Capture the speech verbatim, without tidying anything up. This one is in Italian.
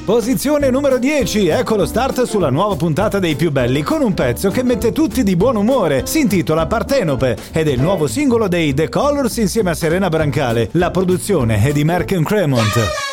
Posizione numero dieci, ecco lo start sulla nuova puntata dei Più Belli con un pezzo che mette tutti di buon umore. Si intitola Partenope ed è il nuovo singolo dei The Colors insieme a Serena Brancale. La produzione è di Merck and Cremont.